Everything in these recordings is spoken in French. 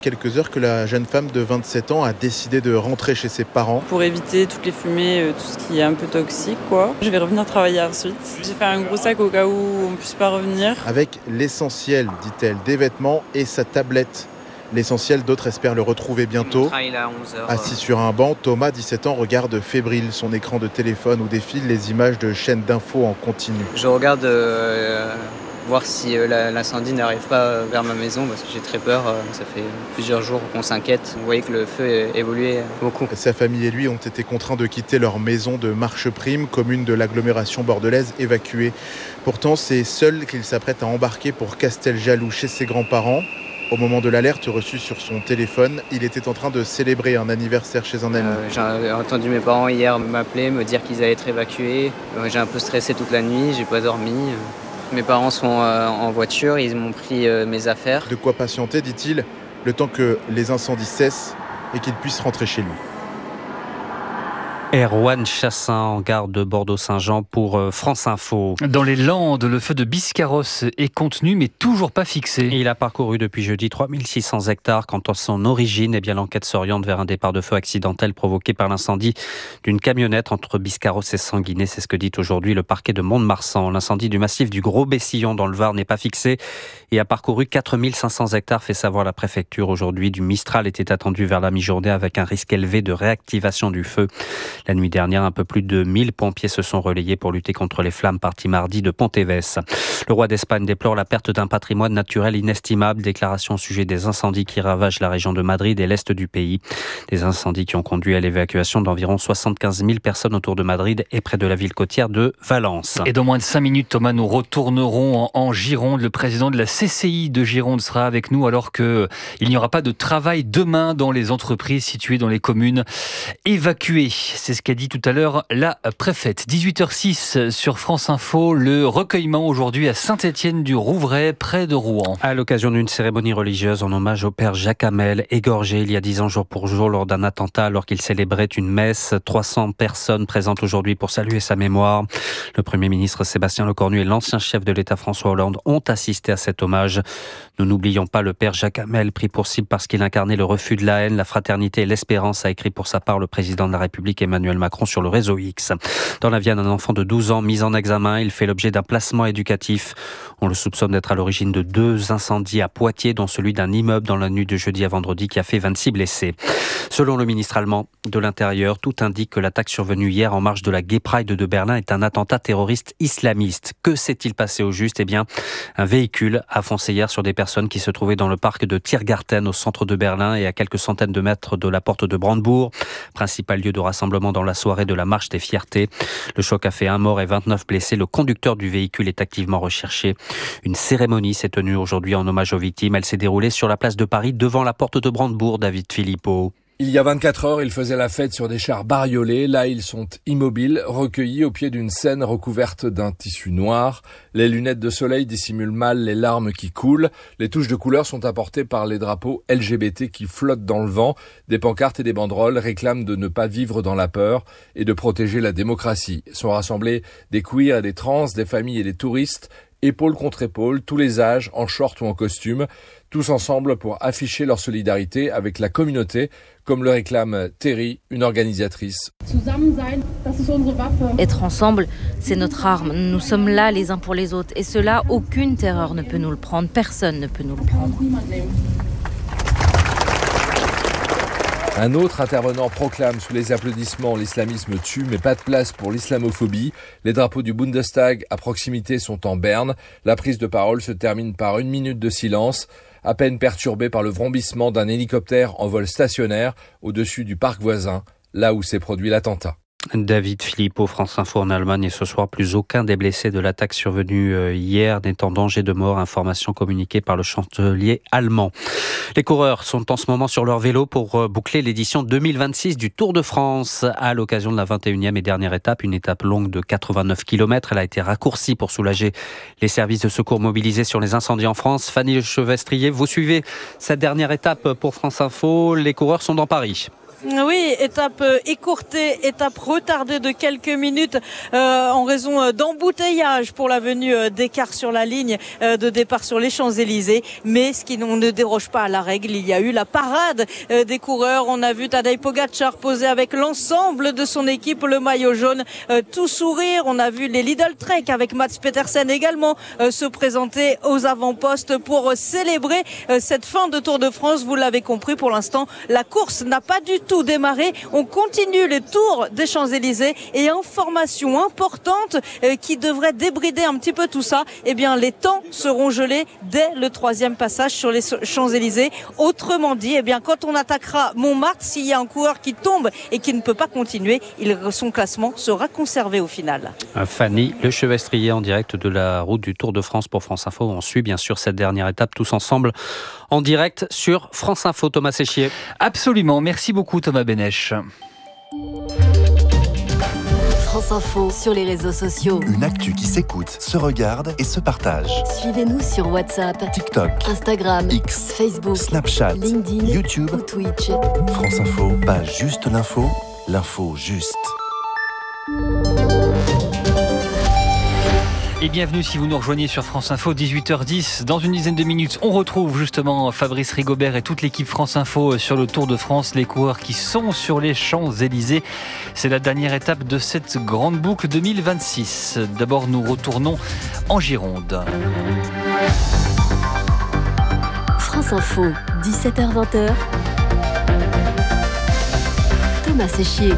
Quelques heures que la jeune femme de 27 ans a décidé de rentrer chez ses parents. Pour éviter toutes les fumées, tout ce qui est un peu toxique, quoi. Je vais revenir travailler ensuite. J'ai fait un gros sac au cas où on ne puisse pas revenir. Avec l'essentiel, dit-elle, des vêtements et sa tablette. L'essentiel, d'autres espèrent le retrouver bientôt. Assis sur un banc, Thomas, 17 ans, regarde fébrile son écran de téléphone où défilent les images de chaînes d'infos en continu. Je regarde voir si l'incendie n'arrive pas vers ma maison parce que j'ai très peur. Ça fait plusieurs jours qu'on s'inquiète. Vous voyez que le feu évoluait beaucoup. Sa famille et lui ont été contraints de quitter leur maison de Marcheprime, commune de l'agglomération bordelaise, évacuée. Pourtant, c'est seul qu'il s'apprête à embarquer pour Casteljaloux chez ses grands-parents. Au moment de l'alerte reçue sur son téléphone, il était en train de célébrer un anniversaire chez un ami. J'ai entendu mes parents hier m'appeler, me dire qu'ils allaient être évacués. J'ai un peu stressé toute la nuit, j'ai pas dormi. Mes parents sont en voiture, ils m'ont pris mes affaires. De quoi patienter, dit-il, le temps que les incendies cessent et qu'il puisse rentrer chez lui. Erwan Chassin en gare de Bordeaux-Saint-Jean pour France Info. Dans les Landes, le feu de Biscarrosse est contenu mais toujours pas fixé. Il a parcouru depuis jeudi 3600 hectares. Quant à son origine, l'enquête s'oriente vers un départ de feu accidentel provoqué par l'incendie d'une camionnette entre Biscarrosse et Sanguinet. C'est ce que dit aujourd'hui le parquet de Mont-de-Marsan. L'incendie du massif du Gros-Bessillon dans le Var n'est pas fixé et a parcouru 4500 hectares, fait savoir la préfecture aujourd'hui. Du Mistral était attendu vers la mi-journée avec un risque élevé de réactivation du feu. La nuit dernière, un peu plus de 1000 pompiers se sont relayés pour lutter contre les flammes parties mardi de Ponteves. Le roi d'Espagne déplore la perte d'un patrimoine naturel inestimable. Déclaration au sujet des incendies qui ravagent la région de Madrid et l'est du pays. Des incendies qui ont conduit à l'évacuation d'environ 75 000 personnes autour de Madrid et près de la ville côtière de Valence. Et dans moins de 5 minutes, Thomas, nous retournerons en Gironde. Le président de la CCI de Gironde sera avec nous alors qu'il n'y aura pas de travail demain dans les entreprises situées dans les communes évacuées. C'est ce qu'a dit tout à l'heure la préfète. 18h06 sur France Info, le recueillement aujourd'hui à Saint-Étienne-du-Rouvray, près de Rouen. À l'occasion d'une cérémonie religieuse en hommage au père Jacques Hamel, égorgé il y a 10 ans jour pour jour lors d'un attentat alors qu'il célébrait une messe. 300 personnes présentes aujourd'hui pour saluer sa mémoire. Le Premier ministre Sébastien Lecornu et l'ancien chef de l'État François Hollande ont assisté à cet hommage. Nous n'oublions pas le père Jacques Hamel, pris pour cible parce qu'il incarnait le refus de la haine, la fraternité et l'espérance, a écrit pour sa part le président de la République Emmanuel Macron sur le réseau X. Dans la Vienne, un enfant de 12 ans mis en examen, il fait l'objet d'un placement éducatif. On le soupçonne d'être à l'origine de 2 incendies à Poitiers, dont celui d'un immeuble dans la nuit de jeudi à vendredi qui a fait 26 blessés. Selon le ministre allemand de l'Intérieur, tout indique que l'attaque survenue hier en marge de la Gay Pride de Berlin est un attentat terroriste islamiste. Que s'est-il passé au juste ? Un véhicule a foncé hier sur des personnes qui se trouvaient dans le parc de Tiergarten au centre de Berlin et à quelques centaines de mètres de la porte de Brandebourg, principal lieu de rassemblement dans la soirée de la Marche des Fiertés. Le choc a fait 1 mort et 29 blessés. Le conducteur du véhicule est activement recherché. Une cérémonie s'est tenue aujourd'hui en hommage aux victimes. Elle s'est déroulée sur la place de Paris devant la porte de Brandebourg, David Philippot. Il y a 24 heures, ils faisaient la fête sur des chars bariolés. Là, ils sont immobiles, recueillis au pied d'une scène recouverte d'un tissu noir. Les lunettes de soleil dissimulent mal les larmes qui coulent. Les touches de couleur sont apportées par les drapeaux LGBT qui flottent dans le vent. Des pancartes et des banderoles réclament de ne pas vivre dans la peur et de protéger la démocratie. Sont rassemblés des queers et des trans, des familles et des touristes, épaule contre épaule, tous les âges, en short ou en costume, tous ensemble pour afficher leur solidarité avec la communauté, comme le réclame Terry, une organisatrice. Être ensemble, c'est notre arme. Nous sommes là les uns pour les autres. Et cela, aucune terreur ne peut nous le prendre. Personne ne peut nous le prendre. Un autre intervenant proclame sous les applaudissements « L'islamisme tue, mais pas de place pour l'islamophobie ». Les drapeaux du Bundestag à proximité sont en berne. La prise de parole se termine par 1 minute de silence, à peine perturbée par le vrombissement d'un hélicoptère en vol stationnaire au-dessus du parc voisin, là où s'est produit l'attentat. David Philippot, France Info en Allemagne. Et ce soir, plus aucun des blessés de l'attaque survenue hier n'est en danger de mort. Information communiquée par le chancelier allemand. Les coureurs sont en ce moment sur leur vélo pour boucler l'édition 2026 du Tour de France. À l'occasion de la 21e et dernière étape, une étape longue de 89 km. Elle a été raccourcie pour soulager les services de secours mobilisés sur les incendies en France. Fanny Lechevestrier, vous suivez cette dernière étape pour France Info. Les coureurs sont dans Paris. Oui, étape écourtée, étape retardée de quelques minutes en raison d'embouteillage pour la venue des cars sur la ligne de départ sur les Champs-Élysées. Mais ce qui ne déroge pas à la règle, il y a eu la parade des coureurs. On a vu Tadej Pogačar poser avec l'ensemble de son équipe le maillot jaune, tout sourire. On a vu les Lidl Trek avec Mats Pedersen également se présenter aux avant-postes pour célébrer cette fin de Tour de France. Vous l'avez compris, pour l'instant, la course n'a pas du tout démarré. On continue les tours des Champs-Élysées et information importante qui devrait débrider un petit peu tout ça. Eh bien, les temps seront gelés dès le 3e passage sur les Champs-Élysées. Autrement dit, eh bien, quand on attaquera Montmartre, s'il y a un coureur qui tombe et qui ne peut pas continuer, son classement sera conservé au final. Fanny Lechevestrier en direct de la route du Tour de France pour France Info. On suit bien sûr cette dernière étape tous ensemble en direct sur France Info. Thomas Séchier. Absolument, merci beaucoup Thomas Benech. France Info sur les réseaux sociaux. Une actu qui s'écoute, se regarde et se partage. Suivez-nous sur WhatsApp, TikTok, Instagram, X, Facebook, Snapchat, LinkedIn, YouTube ou Twitch. France Info, pas juste l'info, l'info juste. Et bienvenue si vous nous rejoignez sur France Info, 18h10. Dans une dizaine de minutes, on retrouve justement Fabrice Rigobert et toute l'équipe France Info sur le Tour de France, les coureurs qui sont sur les Champs-Élysées. C'est la dernière étape de cette grande boucle 2026. D'abord, nous retournons en Gironde. France Info, 17h-20h. Thomas Séchier.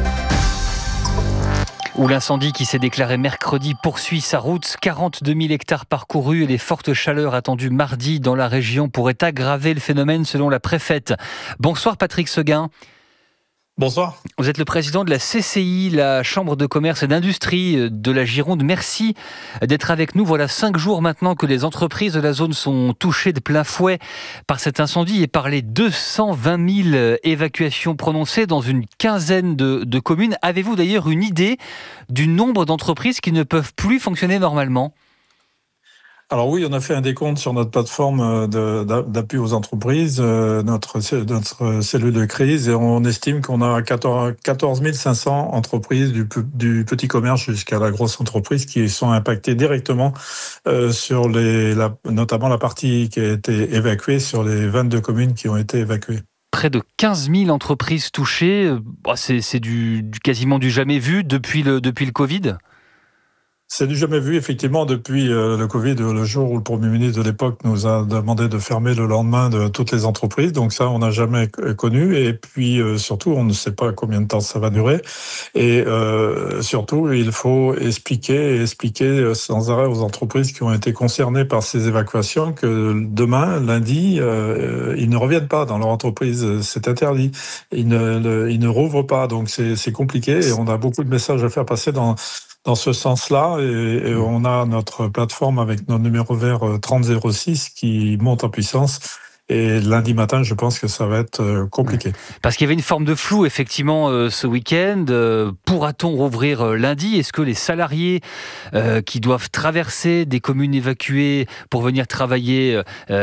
Où l'incendie qui s'est déclaré mercredi poursuit sa route. 42 000 hectares parcourus et les fortes chaleurs attendues mardi dans la région pourraient aggraver le phénomène selon la préfète. Bonsoir Patrick Seguin. Bonsoir. Vous êtes le président de la CCI, la Chambre de commerce et d'industrie de la Gironde. Merci d'être avec nous. Voilà 5 jours maintenant que les entreprises de la zone sont touchées de plein fouet par cet incendie et par les 220 000 évacuations prononcées dans une quinzaine de communes. Avez-vous d'ailleurs une idée du nombre d'entreprises qui ne peuvent plus fonctionner normalement ? Alors oui, on a fait un décompte sur notre plateforme d'appui aux entreprises, notre cellule de crise, et on estime qu'on a 14 500 entreprises du petit commerce jusqu'à la grosse entreprise qui sont impactées directement sur notamment la partie qui a été évacuée sur les 22 communes qui ont été évacuées. Près de 15 000 entreprises touchées, c'est quasiment du jamais vu depuis le Covid ? C'est du jamais vu, effectivement, depuis le Covid, le jour où le Premier ministre de l'époque nous a demandé de fermer le lendemain de toutes les entreprises. Donc ça, on n'a jamais connu. Et puis, surtout, on ne sait pas combien de temps ça va durer. Et surtout, il faut expliquer sans arrêt aux entreprises qui ont été concernées par ces évacuations que demain, lundi, ils ne reviennent pas dans leur entreprise. C'est interdit. Ils ne rouvrent pas. Donc c'est compliqué et on a beaucoup de messages à faire passer dans ce sens-là, et on a notre plateforme avec nos numéros verts 3006 qui monte en puissance. Et lundi matin, je pense que ça va être compliqué. Parce qu'il y avait une forme de flou, effectivement, ce week-end. Pourra-t-on rouvrir lundi ? Est-ce que les salariés qui doivent traverser des communes évacuées pour venir travailler,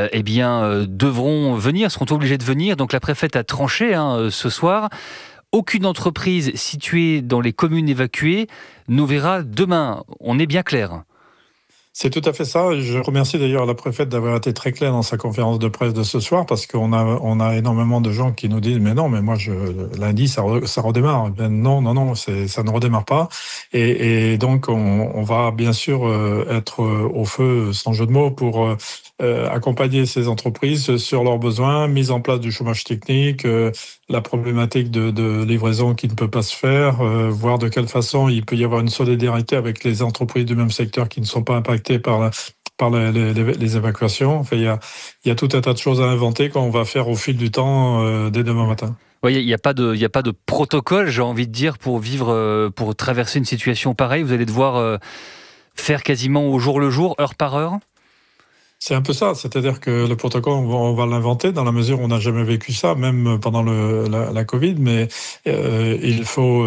devront venir, seront obligés de venir ? Donc la préfète a tranché ce soir. Aucune entreprise située dans les communes évacuées nous verra demain. On est bien clair. C'est tout à fait ça. Je remercie d'ailleurs la préfète d'avoir été très claire dans sa conférence de presse de ce soir, parce qu'on a énormément de gens qui nous disent mais moi lundi ça redémarre. Non, ça ne redémarre pas. Et donc on va bien sûr être au feu, sans jeu de mots, pour accompagner ces entreprises sur leurs besoins, mise en place du chômage technique, la problématique de livraison qui ne peut pas se faire, voir de quelle façon il peut y avoir une solidarité avec les entreprises du même secteur qui ne sont pas impactées par les évacuations. Enfin, il y a tout un tas de choses à inventer qu'on va faire au fil du temps dès demain matin. Oui, il n'y a pas de protocole, j'ai envie de dire, pour traverser une situation pareille. Vous allez devoir faire quasiment au jour le jour, heure par heure. C'est un peu ça, c'est-à-dire que le protocole, on va l'inventer dans la mesure où on n'a jamais vécu ça, même pendant la Covid, mais il faut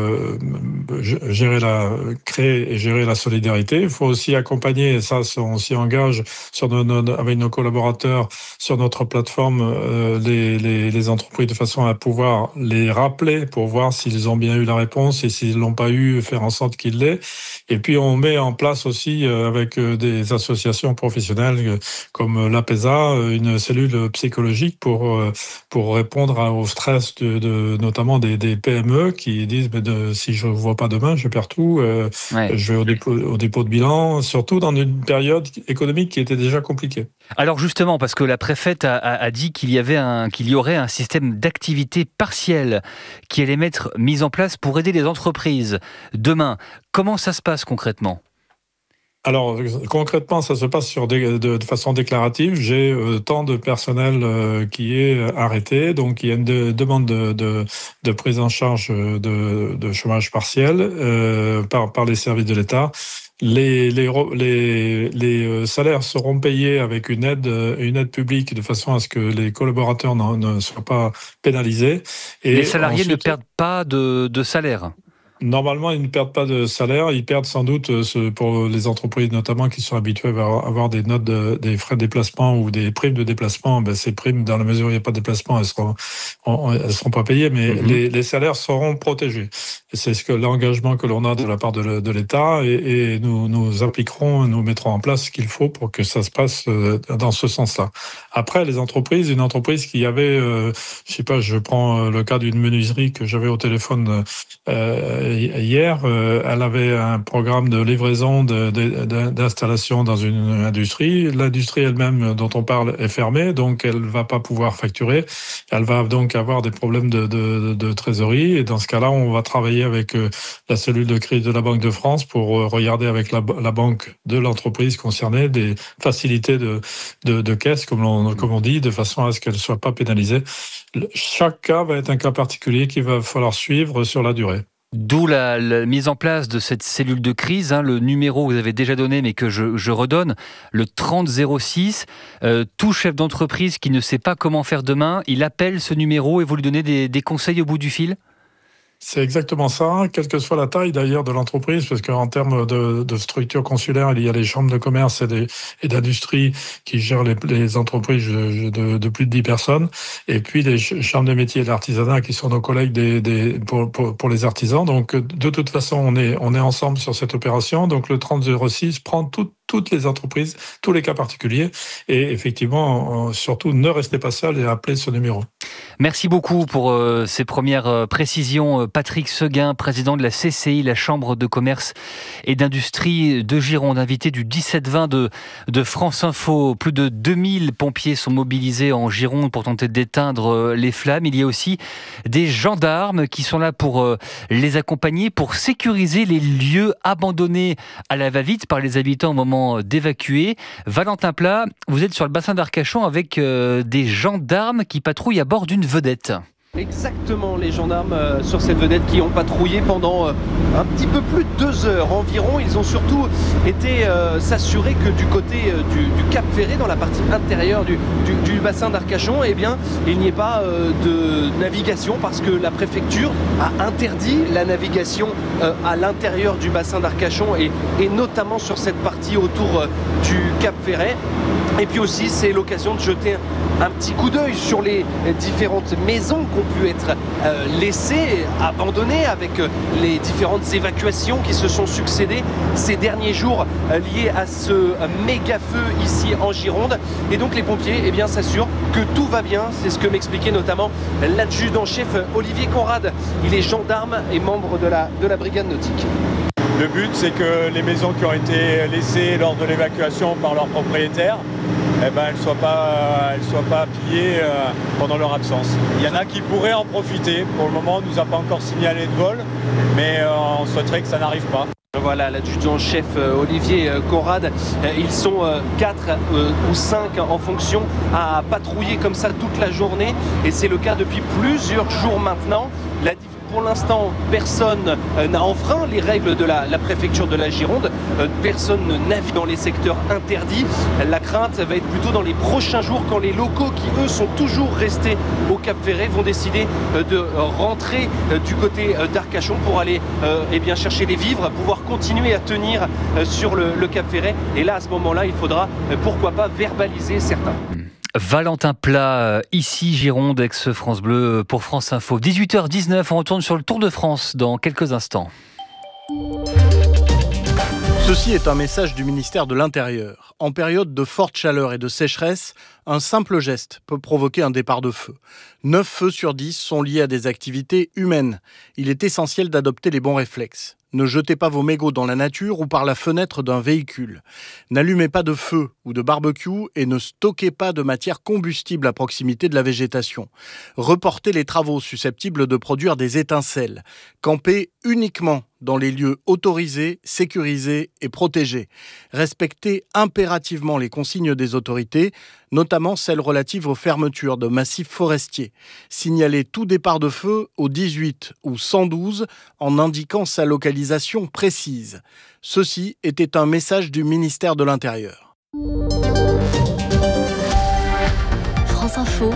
créer et gérer la solidarité. Il faut aussi accompagner, et ça, on s'y engage avec nos collaborateurs sur notre plateforme, les entreprises de façon à pouvoir les rappeler pour voir s'ils ont bien eu la réponse et s'ils l'ont pas eu, faire en sorte qu'ils l'aient. Et puis on met en place aussi avec des associations professionnelles comme l'APESA, une cellule psychologique pour répondre au stress notamment des PME qui disent si je ne vois pas demain, je perds tout, je vais au dépôt de bilan, surtout dans une période économique qui était déjà compliquée. Alors justement, parce que la préfète a dit qu'il y aurait un système d'activité partielle qui allait être mis en place pour aider les entreprises demain. Comment ça se passe concrètement ? Alors, concrètement, ça se passe de façon déclarative. J'ai tant de personnel qui est arrêté, donc il y a une demande de prise en charge de chômage partiel par les services de l'État. Les salaires seront payés avec une aide publique de façon à ce que les collaborateurs ne soient pas pénalisés. Et les salariés ne perdent pas de salaire ? Normalement, ils ne perdent pas de salaire. Ils perdent sans doute, pour les entreprises notamment qui sont habituées à avoir des notes des frais de déplacement ou des primes de déplacement. Ces primes, dans la mesure où il n'y a pas de déplacement, elles seront pas payées, mais les salaires seront protégés. Et c'est l'engagement que l'on a de la part de l'État et nous appliquerons, nous mettrons en place ce qu'il faut pour que ça se passe dans ce sens-là. Après, une entreprise qui avait, je prends le cas d'une menuiserie que j'avais au téléphone hier, elle avait un programme de livraison d'installation dans une industrie. L'industrie elle-même dont on parle est fermée, donc elle va pas pouvoir facturer. Elle va donc avoir des problèmes de trésorerie. Et dans ce cas-là, on va travailler avec la cellule de crise de la Banque de France pour regarder avec la banque de l'entreprise concernée des facilités de caisse, comme on dit, de façon à ce qu'elle soit pas pénalisée. Chaque cas va être un cas particulier qu'il va falloir suivre sur la durée. D'où la mise en place de cette cellule de crise, le numéro que vous avez déjà donné mais que je redonne, le 3006. Tout chef d'entreprise qui ne sait pas comment faire demain, il appelle ce numéro et vous lui donnez des conseils au bout du fil ? C'est exactement ça, quelle que soit la taille d'ailleurs de l'entreprise, parce qu'en termes de structure consulaire, il y a les chambres de commerce et d'industrie qui gèrent les entreprises de plus de 10 personnes, et puis les chambres de métiers et de l'artisanat qui sont nos collègues pour les artisans. Donc de toute façon, on est ensemble sur cette opération. Donc le 3006 prend toutes les entreprises, tous les cas particuliers, et effectivement, surtout ne restez pas seul et appelez ce numéro. Merci beaucoup pour ces premières précisions. Patrick Seguin, président de la CCI, la Chambre de commerce et d'industrie de Gironde, invité du 17-20 de France Info. Plus de 2000 pompiers sont mobilisés en Gironde pour tenter d'éteindre les flammes. Il y a aussi des gendarmes qui sont là pour les accompagner, pour sécuriser les lieux abandonnés à la va-vite par les habitants au moment d'évacuer. Valentin Plat, vous êtes sur le bassin d'Arcachon avec des gendarmes qui patrouillent à bord d'une vedette. Exactement, les gendarmes sur cette vedette qui ont patrouillé pendant un petit peu plus de 2 heures environ. Ils ont surtout été s'assurer que du côté du Cap Ferré, dans la partie intérieure du bassin d'Arcachon, eh bien, il n'y ait pas de navigation parce que la préfecture a interdit la navigation à l'intérieur du bassin d'Arcachon et notamment sur cette partie autour du Cap Ferré. Et puis aussi, c'est l'occasion de jeter un petit coup d'œil sur les différentes maisons qui ont pu être laissées, abandonnées, avec les différentes évacuations qui se sont succédées ces derniers jours liées à ce méga feu ici en Gironde. Et donc les pompiers s'assurent que tout va bien. C'est ce que m'expliquait notamment l'adjudant-chef Olivier Conrad. Il est gendarme et membre de la brigade nautique. Le but, c'est que les maisons qui ont été laissées lors de l'évacuation par leurs propriétaires, elles ne soient pas pillées pendant leur absence. Il y en a qui pourraient en profiter. Pour le moment, on ne nous a pas encore signalé de vol, mais on souhaiterait que ça n'arrive pas. Voilà l'adjudant-chef Olivier Conrad. Ils sont 4 ou 5 en fonction à patrouiller comme ça toute la journée. Et c'est le cas depuis plusieurs jours maintenant. pour l'instant, personne n'a enfreint les règles de la préfecture de la Gironde. Personne ne navigue dans les secteurs interdits. La crainte va être plutôt dans les prochains jours quand les locaux qui, eux, sont toujours restés au Cap Ferret vont décider de rentrer du côté d'Arcachon pour aller chercher les vivres, pouvoir continuer à tenir sur le Cap Ferret. Et là, à ce moment-là, il faudra, pourquoi pas, verbaliser certains. Valentin Plat, ici Gironde, ex-France Bleu pour France Info. 18h19, on retourne sur le Tour de France dans quelques instants. Ceci est un message du ministère de l'Intérieur. En période de forte chaleur et de sécheresse, un simple geste peut provoquer un départ de feu. 9 feux sur 10 sont liés à des activités humaines. Il est essentiel d'adopter les bons réflexes. Ne jetez pas vos mégots dans la nature ou par la fenêtre d'un véhicule. N'allumez pas de feu ou de barbecue et ne stockez pas de matière combustible à proximité de la végétation. Reportez les travaux susceptibles de produire des étincelles. Campez uniquement dans les lieux autorisés, sécurisés et protégés. Respectez impérativement les consignes des autorités, notamment celles relatives aux fermetures de massifs forestiers. Signalez tout départ de feu au 18 ou 112 en indiquant sa localisation précise. Ceci était un message du ministère de l'Intérieur. France Info,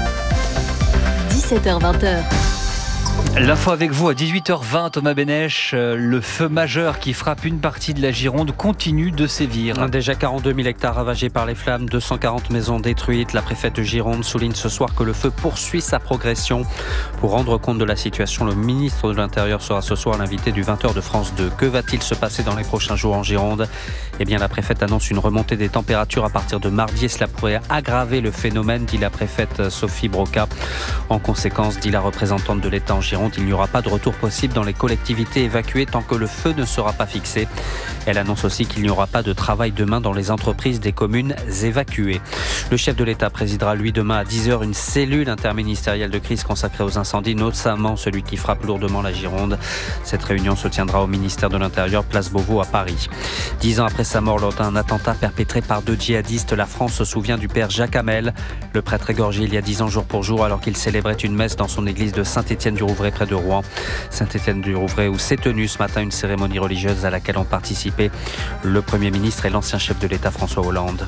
17h-20h. L'info avec vous à 18h20, Thomas Bénèche. Le feu majeur qui frappe une partie de la Gironde continue de sévir. Déjà 42 000 hectares ravagés par les flammes, 240 maisons détruites. La préfète de Gironde souligne ce soir que le feu poursuit sa progression. Pour rendre compte de la situation, le ministre de l'Intérieur sera ce soir l'invité du 20h de France 2. Que va-t-il se passer dans les prochains jours en Gironde ? Eh bien, la préfète annonce une remontée des températures à partir de mardi et cela pourrait aggraver le phénomène, dit la préfète Sophie Broca. En conséquence, dit la représentante de l'État en Gironde, il n'y aura pas de retour possible dans les collectivités évacuées tant que le feu ne sera pas fixé. Elle annonce aussi qu'il n'y aura pas de travail demain dans les entreprises des communes évacuées. Le chef de l'État présidera lui demain à 10h une cellule interministérielle de crise consacrée aux incendies, notamment celui qui frappe lourdement la Gironde. Cette réunion se tiendra au ministère de l'Intérieur, place Beauvau à Paris. 10 ans après sa mort lors d'un attentat perpétré par 2 djihadistes, la France se souvient du père Jacques Hamel. Le prêtre égorgé il y a 10 ans jour pour jour alors qu'il célébrait une messe dans son église de Saint-Étienne-du-Rouvray près de Rouen. Saint-Étienne-du-Rouvray où s'est tenue ce matin une cérémonie religieuse à laquelle ont participé le Premier ministre et l'ancien chef de l'État François Hollande.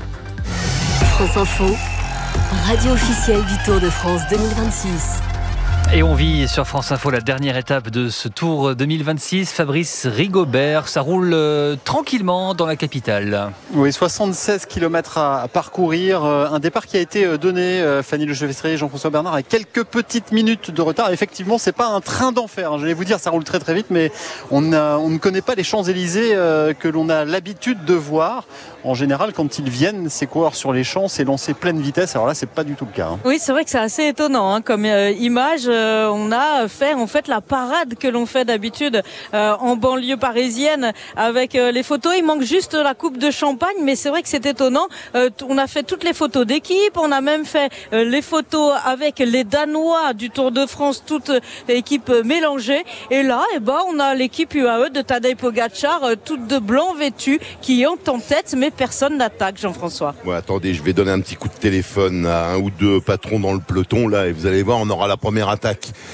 France Info, radio officielle du Tour de France 2026. Et on vit sur France Info la dernière étape de ce Tour 2026. Fabrice Rigobert, ça roule tranquillement dans la capitale. Oui, 76 km à parcourir. Un départ qui a été donné, Fanny Lechevestre, Jean-François Bernard, avec quelques petites minutes de retard. Effectivement, c'est pas un train d'enfer. Je vais vous dire, ça roule très très vite, mais on ne connaît pas les Champs-Élysées que l'on a l'habitude de voir. En général, quand ils viennent, ces coureurs sur les champs, c'est lancé pleine vitesse. Alors là, c'est pas du tout le cas. Oui, c'est vrai que c'est assez étonnant comme image. On a fait en fait la parade que l'on fait d'habitude en banlieue parisienne avec les photos. Il manque juste la coupe de champagne, mais c'est vrai que c'est étonnant. On a fait toutes les photos d'équipe, on a même fait les photos avec les Danois du Tour de France, toute l'équipe mélangée. Et là, on a l'équipe UAE de Tadej Pogačar, toute de blanc vêtue, qui est en tête, mais personne n'attaque, Jean-François. Ouais, attendez, je vais donner un petit coup de téléphone à un ou deux patrons dans le peloton là, et vous allez voir, on aura la première attaque.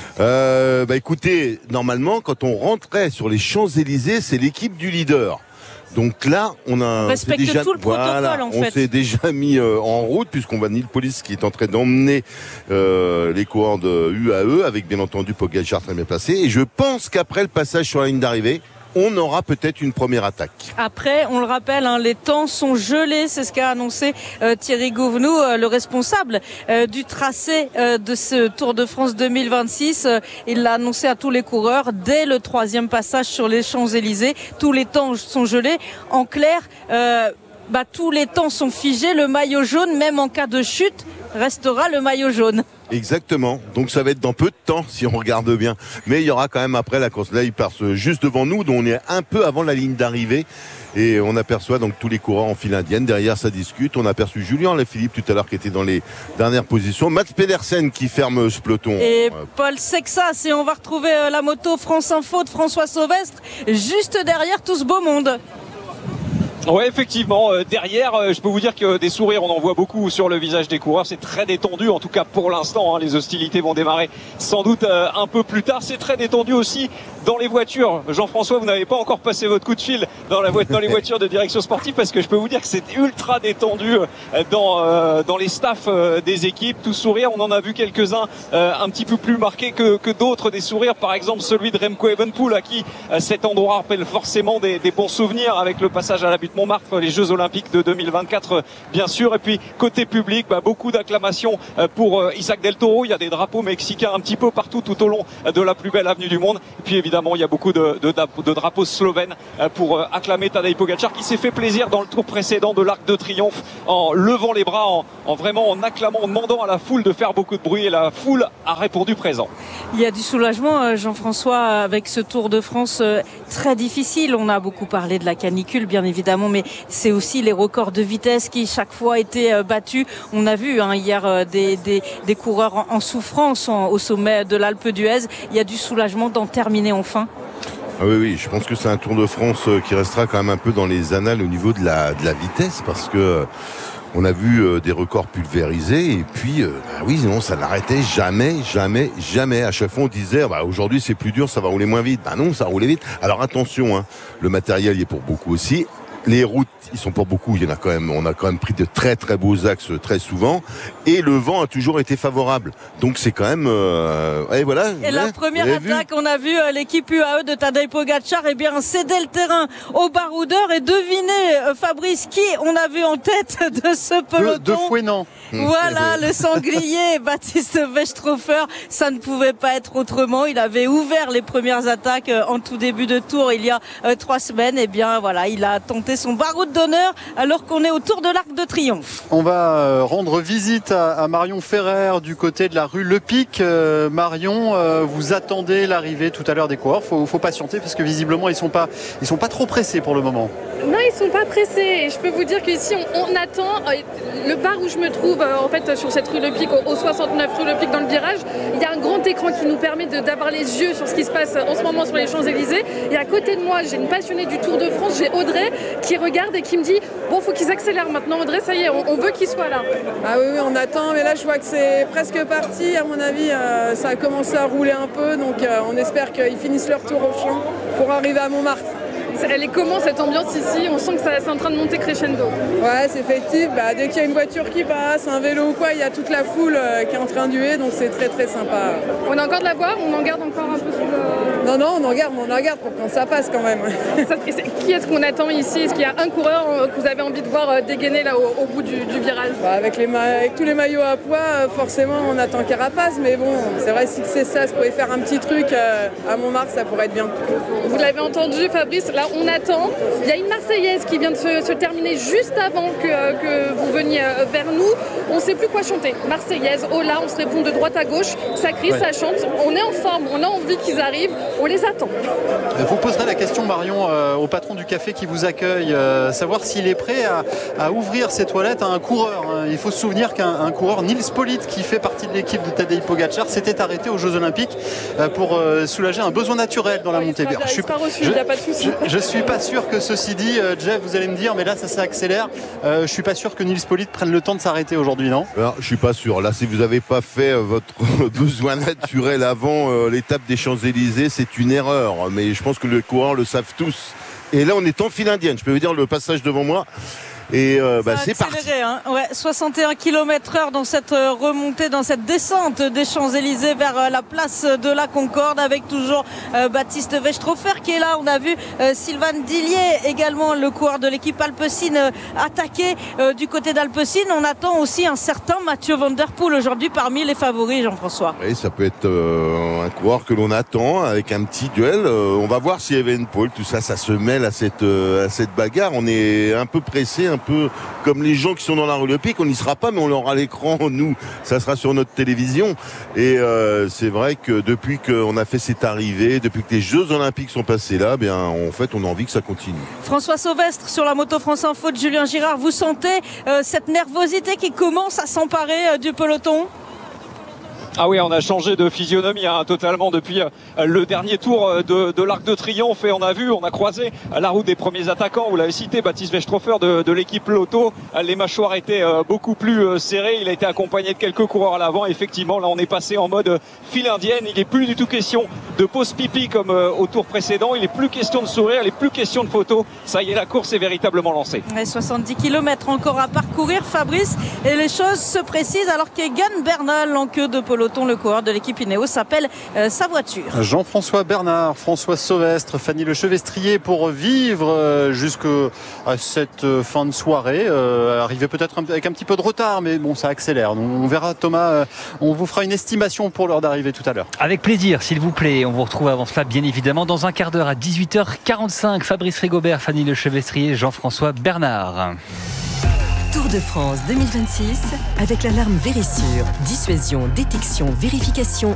Écoutez, normalement, quand on rentrait sur les Champs-Élysées, c'est l'équipe du leader. Donc là, on respecte déjà, tout le protocole en fait. On s'est déjà mis en route puisqu'on voit Nils Police qui est en train d'emmener les coureurs de UAE avec bien entendu Pogačar très bien placé. Et je pense qu'après le passage sur la ligne d'arrivée, on aura peut-être une première attaque. Après, on le rappelle, les temps sont gelés. C'est ce qu'a annoncé Thierry Gouvenou, le responsable du tracé de ce Tour de France 2026. Il l'a annoncé à tous les coureurs dès le 3e passage sur les Champs-Élysées. Tous les temps sont gelés. En clair, tous les temps sont figés. Le maillot jaune, même en cas de chute, restera le maillot jaune. Exactement, donc ça va être dans peu de temps si on regarde bien, mais il y aura quand même après la course. Là il passe juste devant nous, donc on est un peu avant la ligne d'arrivée et on aperçoit donc tous les coureurs en file indienne. Derrière ça discute, on a aperçu Julien Alaphilippe tout à l'heure qui était dans les dernières positions, Mats Pedersen qui ferme ce peloton et Paul Sexas, et on va retrouver la moto France Info de François Sauvestre juste derrière tout ce beau monde. Ouais, effectivement. Derrière, je peux vous dire que des sourires, on en voit beaucoup sur le visage des coureurs. C'est très détendu, en tout cas pour l'instant. Les hostilités vont démarrer sans doute un peu plus tard. C'est très détendu aussi dans les voitures. Jean-François, vous n'avez pas encore passé votre coup de fil dans les voitures de direction sportive, parce que je peux vous dire que c'est ultra détendu dans les staffs des équipes. Tout sourire. On en a vu quelques-uns un petit peu plus marqués que d'autres. Des sourires, par exemple celui de Remco Evenepoel, à qui cet endroit rappelle forcément des bons souvenirs avec le passage à la butte Montmartre, les Jeux Olympiques de 2024 bien sûr. Et puis côté public, beaucoup d'acclamations pour Isaac Del Toro. Il y a des drapeaux mexicains un petit peu partout tout au long de la plus belle avenue du monde. Et puis évidemment il y a beaucoup de drapeaux slovènes pour acclamer Tadej Pogačar, qui s'est fait plaisir dans le tour précédent de l'Arc de Triomphe en levant les bras, en acclamant, en demandant à la foule de faire beaucoup de bruit, et la foule a répondu présent. Il y a du soulagement, Jean-François, avec ce Tour de France très difficile. On a beaucoup parlé de la canicule, bien évidemment, mais c'est aussi les records de vitesse qui chaque fois étaient battus. On a vu hier des coureurs en souffrance au sommet de l'Alpe d'Huez. Il y a du soulagement d'en terminer enfin. Ah oui, je pense que c'est un Tour de France qui restera quand même un peu dans les annales au niveau de la vitesse, parce que on a vu des records pulvérisés, et puis oui, non, ça n'arrêtait jamais. À chaque fois on disait aujourd'hui c'est plus dur, ça va rouler moins vite. Non, ça roulait vite. Alors attention, le matériel y est pour beaucoup aussi. Les routes, ils sont pour beaucoup. On a quand même pris de très très beaux axes très souvent, et le vent a toujours été favorable. Donc c'est quand même voilà. Et la première attaque, on a vu l'équipe UAE de Tadej Pogačar céder le terrain aux baroudeurs, et devinez, Fabrice, qui on a vu en tête de ce peloton. De Fouenant. Voilà, le sanglier Baptiste Westrhofer. Ça ne pouvait pas être autrement. Il avait ouvert les premières attaques en tout début de tour il y a 3 semaines. Et bien voilà, il a tenté son baroud d'honneur alors qu'on est autour de l'Arc de Triomphe. On va rendre visite à Marion Ferrer du côté de la rue Le Pic. Marion, vous attendez l'arrivée tout à l'heure des coureurs. Faut patienter, parce que visiblement ils sont pas trop pressés pour le moment. Non, ils sont pas pressés. Et je peux vous dire qu'ici on attend. Le bar où je me trouve en fait sur cette rue Le Pic, au 69 rue Le Pic, dans le virage, il y a un grand écran qui nous permet d'avoir les yeux sur ce qui se passe en ce moment sur les Champs-Élysées. Et à côté de moi, j'ai une passionnée du Tour de France, j'ai Audrey qui regarde et qui me dit faut qu'ils accélèrent maintenant. Audrey, ça y est, on veut qu'ils soient là. Ah oui, on attend, mais là je vois que c'est presque parti. À mon avis, ça a commencé à rouler un peu, donc on espère qu'ils finissent leur tour au champ pour arriver à Montmartre. Elle est comment cette ambiance ici? On sent que c'est en train de monter crescendo. Ouais, c'est effectif. Dès qu'il y a une voiture qui passe, un vélo ou quoi, il y a toute la foule qui est en train d'huer, donc c'est très très sympa. On a encore de la boire? On en garde encore un peu sur le... Non, on en garde pour quand ça passe quand même. Qui est-ce qu'on attend ici? Est-ce qu'il y a un coureur que vous avez envie de voir dégainer là au bout du virage? Avec tous les maillots à poids, forcément on attend Carapace, mais bon, c'est vrai, si c'est ça pouvait faire un petit truc à Montmartre, ça pourrait être bien. Vous l'avez entendu, Fabrice, là on attend. Il y a une Marseillaise qui vient de se terminer juste avant que vous veniez vers nous. On ne sait plus quoi chanter. Marseillaise, oh là, on se répond de droite à gauche, ça crie, ça chante. On est en forme, on a envie qu'ils arrivent, on les attend. Vous poserez la question, Marion, au patron du café qui vous accueille, savoir s'il est prêt à ouvrir ses toilettes à un coureur. Il faut se souvenir qu'un coureur, Nils Politt, qui fait partie de l'équipe de Tadej Pogačar, s'était arrêté aux Jeux Olympiques pour soulager un besoin naturel dans la montée verte. Je suis pas sûr que, ceci dit, Jeff, vous allez me dire, mais là ça s'accélère. Je suis pas sûr que Nils Politt prenne le temps de s'arrêter aujourd'hui, non? Alors, je suis pas sûr. Là, si vous n'avez pas fait votre besoin naturel avant l'étape des Champs-Élysées, c'est une erreur. Mais je pense que les coureurs le savent tous. Et là, on est en file indienne. Je peux vous dire, le passage devant moi. Et c'est parti. 61 km/h dans cette remontée, dans cette descente des Champs-Élysées vers la place de la Concorde, avec toujours Baptiste Westrhofer qui est là. On a vu Sylvain Dillier, également le coureur de l'équipe Alpecin, attaquer du côté d'Alpecin. On attend aussi un certain Mathieu Van Der Poel aujourd'hui parmi les favoris, Jean-François. Oui, ça peut être un coureur que l'on attend avec un petit duel. On va voir si Evenepoel, tout ça se mêle à cette bagarre. On est un peu pressé, un peu comme les gens qui sont dans la rue Le Pic. On n'y sera pas, mais on aura l'écran, nous, ça sera sur notre télévision. Et c'est vrai que depuis qu'on a fait cette arrivée, depuis que les Jeux Olympiques sont passés là, en fait on a envie que ça continue. François Sauvestre sur la Moto France Info de Julien Girard, vous sentez cette nervosité qui commence à s'emparer du peloton? Ah oui, on a changé de physionomie totalement depuis le dernier tour de l'Arc de Triomphe et on a croisé la route des premiers attaquants. Vous l'avez cité, Baptiste Westrhofer de l'équipe Lotto. Les mâchoires étaient beaucoup plus serrées. Il a été accompagné de quelques coureurs à l'avant. Effectivement, là on est passé en mode file indienne. Il n'est plus du tout question de pause pipi comme au tour précédent. Il n'est plus question de sourire, il n'est plus question de photo. Ça y est, la course est véritablement lancée. 70 km encore à parcourir, Fabrice, et les choses se précisent alors qu'Egan Bernal, en queue de peloton, le coureur de l'équipe Ineos, s'appelle sa voiture. Jean-François Bernard, François Sauvestre, Fanny Lechevestrier pour vivre jusqu'à cette fin de soirée. Arrivé peut-être avec un petit peu de retard, mais bon, ça accélère. On verra, Thomas, on vous fera une estimation pour l'heure d'arrivée tout à l'heure. Avec plaisir, s'il vous plaît. On vous retrouve avant cela, bien évidemment, dans un quart d'heure à 18h45. Fabrice Rigobert, Fanny Lechevestrier, Jean-François Bernard. Tour de France 2026 avec l'alarme Vérissure. Dissuasion, détection, vérification